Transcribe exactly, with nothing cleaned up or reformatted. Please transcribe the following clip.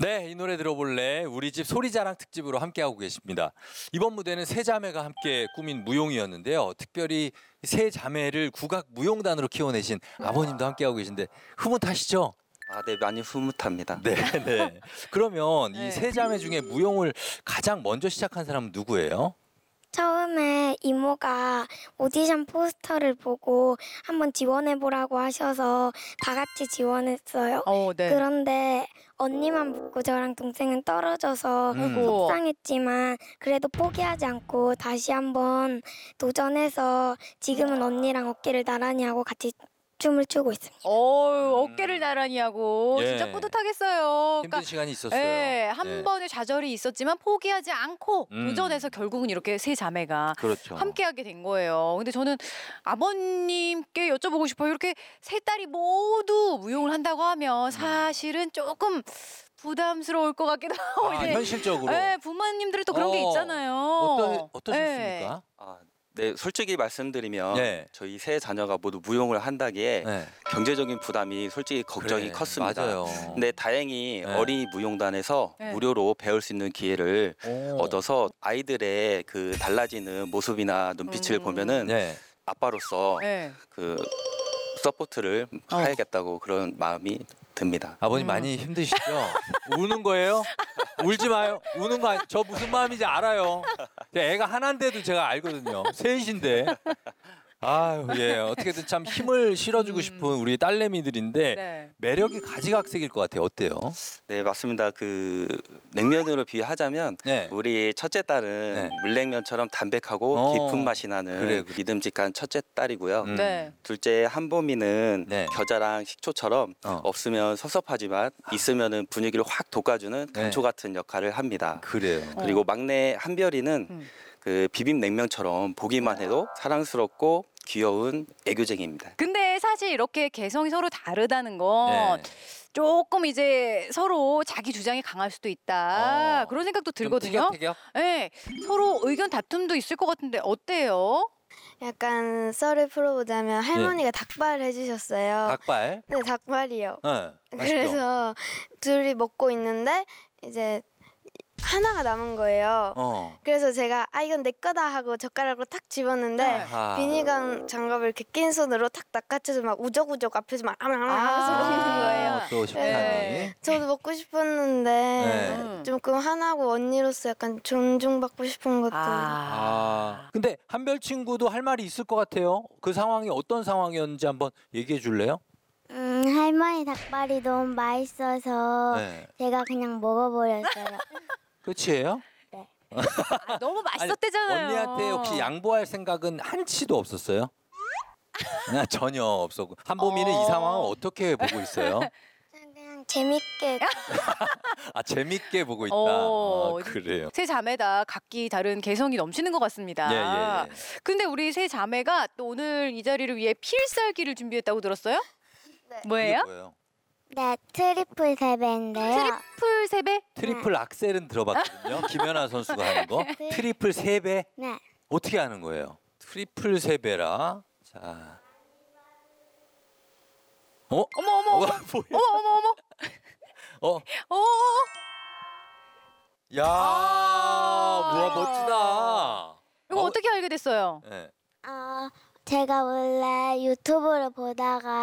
네, 이 노래 들어볼래? 우리 집 소리자랑 특집으로 함께하고 계십니다. 이번 무대는 세 자매가 함께 꾸민 무용이었는데요. 특별히 세 자매를 국악 무용단으로 키워내신 아버님도 함께하고 계신데 흐뭇하시죠? 아, 네, 많이 흐뭇합니다. 네, 네. 그러면 네. 이 세 자매 중에 무용을 가장 먼저 시작한 사람은 누구예요? 처음에 이모가 오디션 포스터를 보고 한번 지원해보라고 하셔서 다 같이 지원했어요. 어, 네. 그런데 언니만 붙고 저랑 동생은 떨어져서 음. 속상했지만 그래도 포기하지 않고 다시 한번 도전해서 지금은 언니랑 어깨를 나란히 하고 같이 춤을 추고 있습니다. 어, 어깨를 나란히 하고 예. 진짜 뿌듯하겠어요. 힘든 시간이 있었어요. 예, 한 예. 번의 좌절이 있었지만 포기하지 않고 음. 도전해서 결국은 이렇게 세 자매가 그렇죠. 함께하게 된 거예요. 근데 저는 아버님께 여쭤보고 싶어요. 이렇게 세 딸이 모두 무용을 한다고 하면 사실은 조금 부담스러울 것 같기도 하고. 아, 이제 현실적으로. 예, 부모님들이 또 그런 게 어, 있잖아요. 어떠, 예. 어떠셨습니까? 아, 네, 솔직히 말씀드리면 네. 저희 세 자녀가 모두 무용을 한다기에 네. 경제적인 부담이 솔직히 걱정이 그래, 컸습니다. 맞아요. 근데 다행히 네. 어린이 무용단에서 네. 무료로 배울 수 있는 기회를 오. 얻어서 아이들의 그 달라지는 모습이나 눈빛을 음. 보면은 네. 아빠로서 예. 그 서포트를 어. 해야겠다고 그런 마음이 듭니다. 아버님 음. 많이 힘드시죠? 우는 거예요? 울지 마요. 우는 거 아니, 저 무슨 마음인지 알아요. 애가 하나인데도 제가 알거든요. 셋인데. 아유, 예. 어떻게든 참 힘을 실어주고 음. 싶은 우리 딸내미들인데 네. 매력이 가지각색일 것 같아요. 어때요? 네, 맞습니다. 그 냉면으로 비유하자면 네. 우리 첫째 딸은 네. 물냉면처럼 담백하고 어, 깊은 맛이 나는 그래, 그래. 믿음직한 첫째 딸이고요. 음. 네. 둘째 한보미는 네. 겨자랑 식초처럼 어. 없으면 섭섭하지만 있으면은 분위기를 확 돋궈주는 네. 간초 같은 역할을 합니다. 그래요. 어. 그리고 막내 한별이는 음. 그 비빔냉면처럼 보기만 해도 사랑스럽고 귀여운 애교쟁이입니다. 근데 사실 이렇게 개성이 서로 다르다는 건 네. 조금 이제 서로 자기 주장이 강할 수도 있다. 어. 그런 생각도 좀 들거든요. 티격태격? 네, 서로 의견 다툼도 있을 것 같은데 어때요? 약간 썰을 풀어보자면 할머니가 닭발을 해주셨어요. 닭발. 네, 닭발이요. 네. 맛있죠? 그래서 둘이 먹고 있는데 이제 하나가 남은 거예요. 어. 그래서 제가 아 이건 내 거다 하고 젓가락으로 탁 집었는데 아하. 비닐감 장갑을 이렇게 낀 손으로 탁 낚아쳐서 막 우적우적 앞에서 막 아랑 아랑 하면서 아. 먹는 거예요. 어, 또 식탐이. 네. 저도 먹고 싶었는데 네. 조금 하나고 언니로서 약간 존중받고 싶은 것도 아. 근데 한별 친구도 할 말이 있을 것 같아요. 그 상황이 어떤 상황이었는지 한번 얘기해 줄래요? 음, 할머니 닭발이 너무 맛있어서 네. 제가 그냥 먹어버렸어요. 끝이에요? 아, 너무 맛있었대잖아요. 언니한테 혹시 양보할 생각은 한치도 없었어요? 아, 전혀 없었고. 한보미는 어. 이 상황을 어떻게 보고 있어요? 그냥 재밌게 아, 재밌게 보고 있다. 어, 아, 그래요. 세 자매다 각기 다른 개성이 넘치는 것 같습니다. 예, 예, 예. 근데 우리 세 자매가 또 오늘 이 자리를 위해 필살기를 준비했다고 들었어요? 네. 뭐예요? 이게 뭐예요? 네, 트리플 세배인데요. 트리플 세배? 트리플 악셀은 들어봤거든요. 김연아 선수가 하는 거. 트리플 세 배? 네. 어떻게 하는 거예요? 트리플 세 배라. 자. 어? 어머 어머 어머 어, 뭐야? 어머 어머 어머 어? 어. 야, 아. 뭐야 멋지다. 이거 어, 어떻게 알게 됐어요? 네. 어, 제가 원래 유튜브를 보다가